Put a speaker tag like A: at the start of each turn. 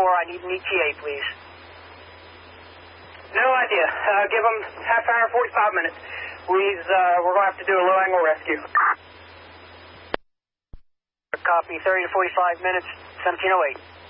A: I need an ETA, please.
B: No idea. Give them half hour, 45 minutes. We're going to have to do a low-angle rescue.
A: Copy, 30 to 45 minutes, 1708.